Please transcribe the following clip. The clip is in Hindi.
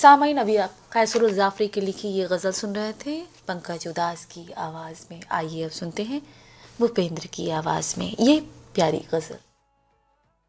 सामाइन, अभी आप कैसर जाफरी की लिखी ये गज़ल सुन रहे थे पंकज उदास की आवाज़ में। आइए अब सुनते हैं भूपेंद्र की आवाज़ में ये प्यारी गज़ल।